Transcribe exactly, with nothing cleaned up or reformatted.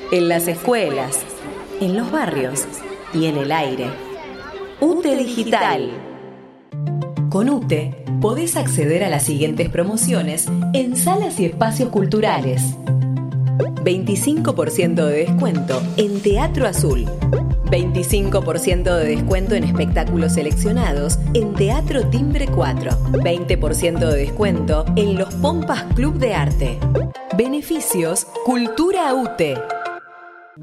en las escuelas, en los barrios y en el aire. UTE Digital. Con UTE podés acceder a las siguientes promociones en salas y espacios culturales. veinticinco por ciento de descuento en Teatro Azul. veinticinco por ciento de descuento en espectáculos seleccionados en Teatro Timbre cuatro. veinte por ciento de descuento en los Pompas Club de Arte. Beneficios Cultura UTE.